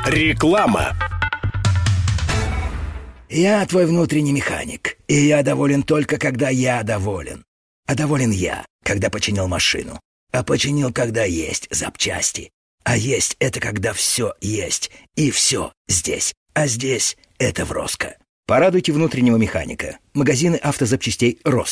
Реклама. Я твой внутренний механик, и я доволен только, когда я доволен. А доволен я, когда починил машину. А починил, когда есть запчасти. А есть — это когда все есть, и все здесь. А здесь — это Вроско. Порадуйте внутреннего механика. Магазины автозапчастей «Рос».